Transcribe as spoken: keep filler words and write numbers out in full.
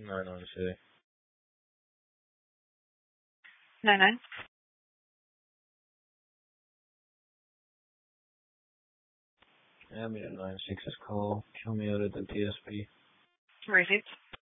nine on city. Nine nine. Ambient nine six is call. Kill me out at the T S P. Received.